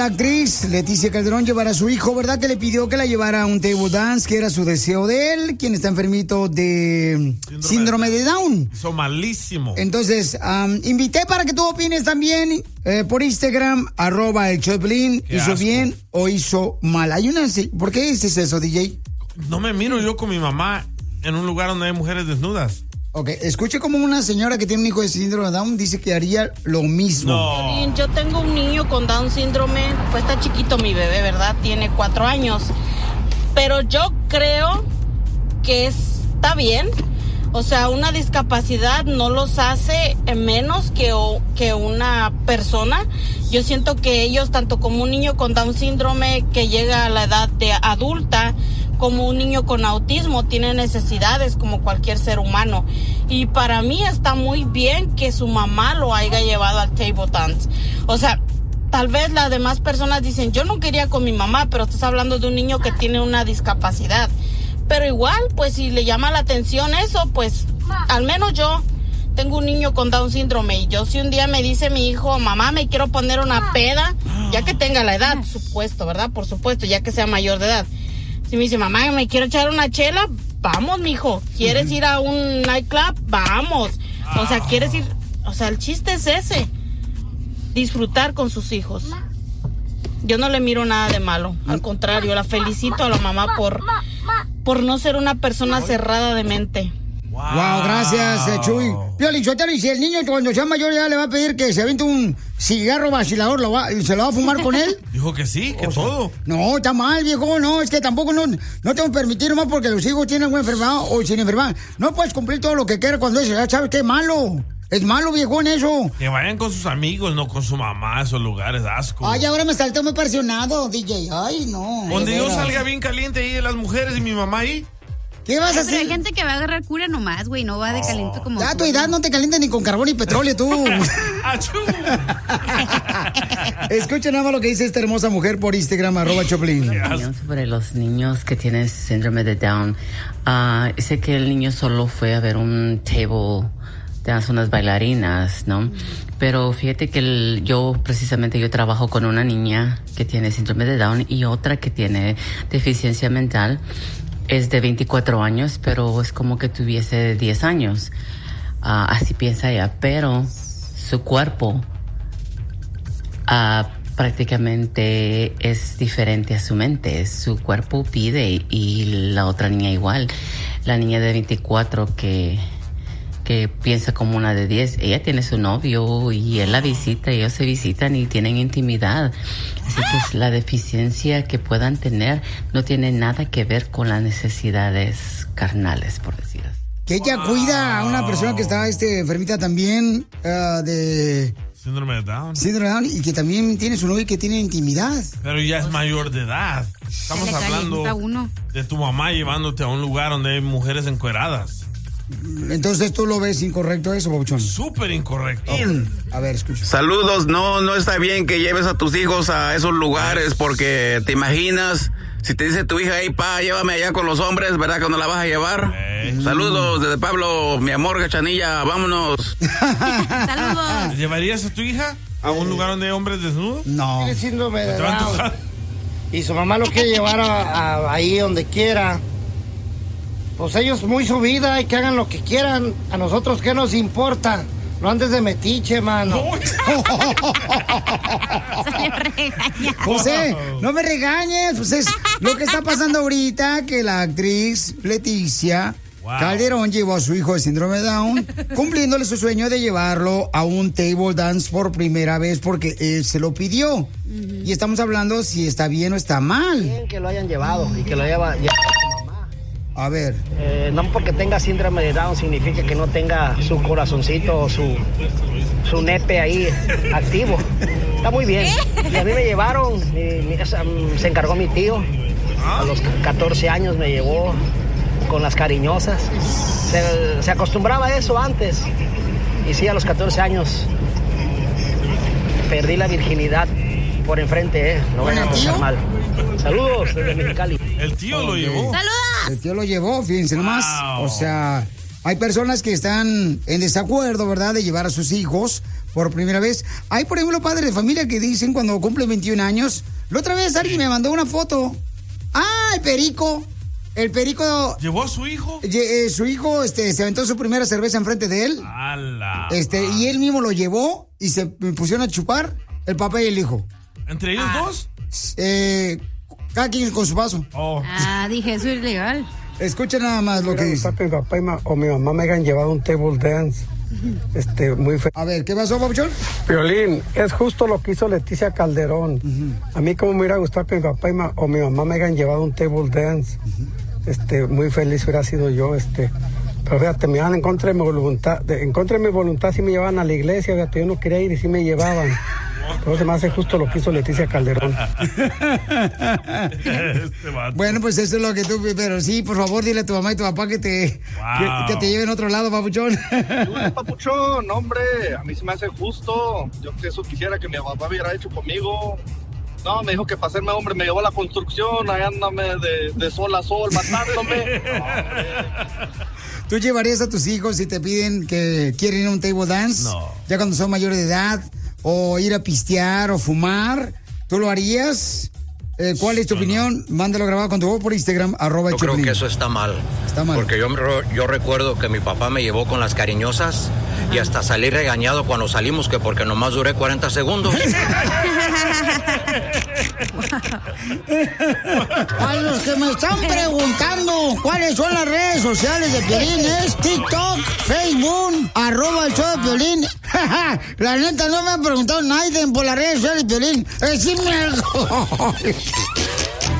la actriz Leticia Calderón llevar a su hijo, ¿verdad? Que le pidió que la llevara a un table dance, que era su deseo de él, quien está enfermito de síndrome de Down. Hizo malísimo. Entonces, invité para que tú opines también por Instagram, @el Choplin, hizo asco. bien o hizo mal. Hay una, ¿por qué dices eso, DJ? No me miro yo con mi mamá en un lugar donde hay mujeres desnudas. Ok, escuche como una señora que tiene un hijo de síndrome de Down dice que haría lo mismo. No. Yo tengo un niño con Down síndrome, pues está chiquito mi bebé, ¿verdad? Tiene 4 años. Pero yo creo que está bien. O sea, una discapacidad no los hace menos que una persona. Yo siento que ellos, tanto como un niño con Down síndrome que llega a la edad de adulta, como un niño con autismo, tiene necesidades como cualquier ser humano. Y para mí está muy bien que su mamá lo haya llevado al table dance. O sea, tal vez las demás personas dicen, yo no quería con mi mamá, pero estás hablando de un niño que tiene una discapacidad. Pero igual, pues si le llama la atención eso, pues al menos yo tengo un niño con Down síndrome y yo si un día me dice mi hijo, mamá, me quiero poner una peda, ya que tenga la edad, supuesto, ¿verdad? Por supuesto, ya que sea mayor de edad. Si me dice, mamá, me quiero echar una chela, vamos, mijo. ¿Quieres ir a un nightclub? Vamos. O sea, ¿quieres ir? O sea, el chiste es ese. Disfrutar con sus hijos. Yo no le miro nada de malo. Al contrario, la felicito a la mamá por no ser una persona cerrada de mente. Wow, gracias, Chuy. Piolín Sotelo, y si el niño cuando sea mayor ya le va a pedir que se aviente un cigarro vacilador, ¿se lo va a fumar con él? Dijo que sí, que todo. No, está mal, viejo, no, es que tampoco no te vamos a permitir nomás porque los hijos tienen alguna enfermedad o sin enfermedad. No puedes cumplir todo lo que quieras cuando ya sabes que es malo. Es malo, viejón, eso. Que vayan con sus amigos, no con su mamá a esos lugares, asco. Ay, ahora me salté muy presionado, DJ. Ay, no. Donde yo salga bien caliente ahí de las mujeres y mi mamá ahí. ¿Qué vas a Pero hacer? hay gente que va a agarrar cura nomás, güey, no va de caliente como... Ya a tu edad no te calientas ni con carbón y petróleo, tú. Escucha nada más lo que dice esta hermosa mujer por Instagram, @Choplin. Sobre los niños que tienen síndrome de Down. Dice que el niño solo fue a ver un table dance, unas bailarinas, ¿no? Pero fíjate que yo trabajo con una niña que tiene síndrome de Down y otra que tiene deficiencia mental. Es de 24 años, pero es como que tuviese 10 años. Así piensa ella, pero su cuerpo prácticamente es diferente a su mente. Su cuerpo pide y la otra niña igual. La niña de 24 que piensa como una de 10, ella tiene su novio y él la visita, ellos se visitan y tienen intimidad. Así que la deficiencia que puedan tener no tiene nada que ver con las necesidades carnales, por decir así. Que ella cuida a una persona que está enfermita también de... Síndrome de Down. Síndrome de Down y que también tiene su novio y que tiene intimidad. Pero ya es mayor de edad. Estamos hablando de tu mamá llevándote a un lugar donde hay mujeres encueradas. Entonces tú lo ves incorrecto eso, Bauchón. Súper incorrecto. A ver, escucha. Saludos, no está bien que lleves a tus hijos a esos lugares porque te imaginas, si te dice tu hija, hey pa, llévame allá con los hombres, ¿verdad que no la vas a llevar? Saludos desde Pablo, mi amor, Cachanilla, vámonos. Saludos. ¿Llevarías a tu hija a un lugar donde hay hombres desnudos? No. Tiene síndrome de ¿Te va a Down. antojar? Y su mamá lo quiere llevar ahí donde quiera. Pues ellos muy su vida y que hagan lo que quieran. A nosotros qué nos importa. No andes de metiche, mano. José, no me regañes. Pues es lo que está pasando ahorita, que la actriz Leticia Calderón llevó a su hijo de síndrome de Down, cumpliéndole su sueño de llevarlo a un table dance por primera vez porque él se lo pidió. Y estamos hablando si está bien o está mal. Bien que lo hayan llevado y que lo lleva su mamá. A ver. No porque tenga síndrome de Down significa que no tenga su corazoncito o su nepe ahí activo. Está muy bien. Y a mí me llevaron, se encargó mi tío. A los 14 años me llevó con las cariñosas. Se acostumbraba a eso antes. Y sí, a los 14 años perdí la virginidad por enfrente, no vayan a pensar mal. Saludos desde Mexicali. El tío lo llevó. ¡Saludos! El tío lo llevó, fíjense nomás. O sea, hay personas que están en desacuerdo, ¿verdad?, de llevar a sus hijos por primera vez. Hay, por ejemplo, padres de familia que dicen cuando cumplen 21 años. La otra vez alguien me mandó una foto. ¡Ah, el perico! El perico... ¿Llevó a su hijo? Su hijo se aventó su primera cerveza enfrente de él. ¡Hala! Y él mismo lo llevó y se pusieron a chupar el papá y el hijo. ¿Entre ellos dos? Cada quien con su vaso. Dije, eso es ilegal. Escucha nada más lo que dice. Mi papá o mi mamá me hayan llevado un table dance. Muy feo. A ver, ¿qué pasó, papuchón? Piolín, es justo lo que hizo Leticia Calderón. A mí como me hubiera gustado que mi papá o mi mamá me hayan llevado un table dance. Muy feliz hubiera sido yo. Pero fíjate, me iban en contra de mi voluntad, sí me llevaban a la iglesia, fíjate, yo no quería ir y sí me llevaban. Pero se me hace justo lo que hizo Leticia Calderón. Bueno, pues eso es lo que tú... Pero sí, por favor, dile a tu mamá y tu papá que te lleven a otro lado, papuchón. Papuchón, hombre, a mí se me hace justo. Yo que eso quisiera que mi papá hubiera hecho conmigo. No, me dijo que para hacerme hombre me llevó a la construcción, ahí ándame de sol a sol, matándome. ¿Tú llevarías a tus hijos si te piden que quieren ir a un table dance? No. Ya cuando son mayores de edad, o ir a pistear, o fumar, ¿tú lo harías? ¿Cuál es tu opinión? Mándalo grabado con tu voz por Instagram, @Choplin. Yo creo que eso está mal. Está mal. Porque yo recuerdo que mi papá me llevó con las cariñosas y hasta salí regañado cuando salimos, que porque nomás duré 40 segundos. A los que me están preguntando cuáles son las redes sociales de Piolín, es TikTok, Facebook, @el show de Piolín. La neta, no me han preguntado nadie por las redes sociales de Piolín. Decime algo.